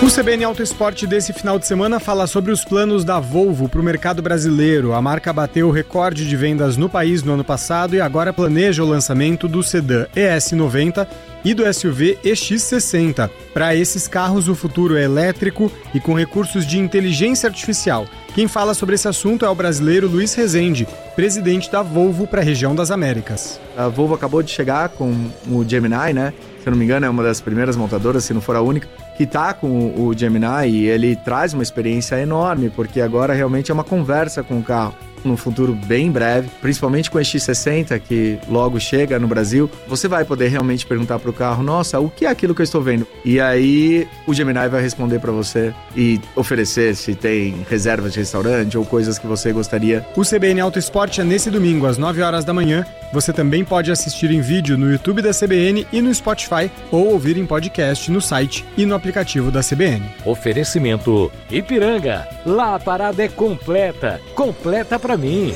O CBN Auto Esporte desse final de semana fala sobre os planos da Volvo para o mercado brasileiro. A marca bateu o recorde de vendas no país no ano passado e agora planeja o lançamento do sedã ES90 e do SUV EX60. Para esses carros, o futuro é elétrico e com recursos de inteligência artificial. Quem fala sobre esse assunto é o brasileiro Luiz Rezende, presidente da Volvo para a região das Américas. A Volvo acabou de chegar com o Gemini, né? Se eu não me engano, é uma das primeiras montadoras, se não for a única, que está com o Gemini, e ele traz uma experiência enorme, porque agora realmente é uma conversa com o carro. Num futuro bem breve, principalmente com o X60, que logo chega no Brasil, você vai poder realmente perguntar para o carro, nossa, o que é aquilo que eu estou vendo? E aí o Gemini vai responder para você e oferecer se tem reservas de restaurante ou coisas que você gostaria. O CBN Auto Esporte é nesse domingo, às 9 horas da manhã. Você também pode assistir em vídeo no YouTube da CBN e no Spotify, ou ouvir em podcast no site e no aplicativo da CBN. Oferecimento Ipiranga. Lá a parada é completa. Completa pra mim.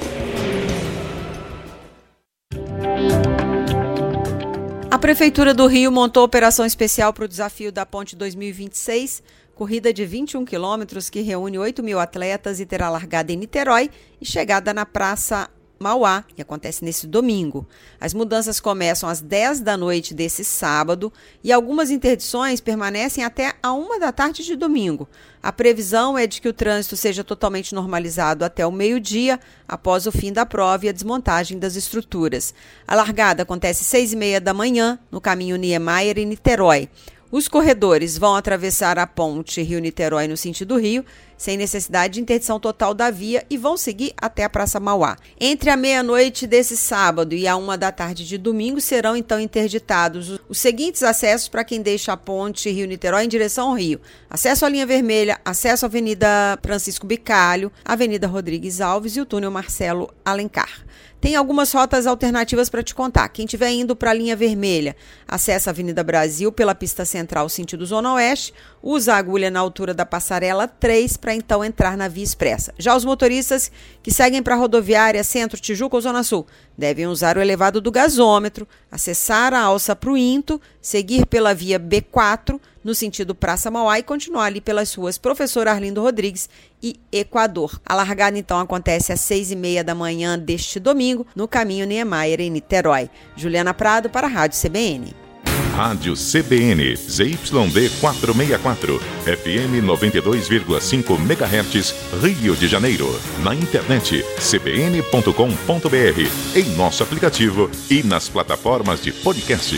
A Prefeitura do Rio montou operação especial para o desafio da Ponte 2026, corrida de 21 quilômetros que reúne 8 mil atletas e terá largada em Niterói e chegada na Praça Mauá, que acontece nesse domingo. As mudanças começam às 10 da noite desse sábado e algumas interdições permanecem até a 1 da tarde de domingo. A previsão é de que o trânsito seja totalmente normalizado até o meio-dia, após o fim da prova e a desmontagem das estruturas. A largada acontece às 6h30 da manhã, no caminho Niemeyer, em Niterói. Os corredores vão atravessar a ponte Rio-Niterói no sentido Rio, sem necessidade de interdição total da via, e vão seguir até a Praça Mauá. Entre a meia-noite desse sábado e a 1 da tarde de domingo serão então interditados os seguintes acessos para quem deixa a ponte Rio-Niterói em direção ao Rio: acesso à linha vermelha, acesso à Avenida Francisco Bicalho, Avenida Rodrigues Alves e o túnel Marcelo Alencar. Tem algumas rotas alternativas para te contar. Quem estiver indo para a linha vermelha, acessa a Avenida Brasil pela pista central sentido Zona Oeste, usa a agulha na altura da passarela 3 para então entrar na via expressa. Já os motoristas que seguem para a rodoviária Centro, Tijuca ou Zona Sul devem usar o elevado do gasômetro, acessar a alça para o Into, seguir pela via B4 no sentido Praça Mauá e continuar ali pelas ruas Professor Arlindo Rodrigues e Equador. A largada então acontece às 6h30 da manhã deste domingo no caminho Niemeyer, em Niterói. Juliana Prado para a Rádio CBN. Rádio CBN, ZYD 464, FM 92,5 MHz, Rio de Janeiro. Na internet, cbn.com.br, em nosso aplicativo e nas plataformas de podcast.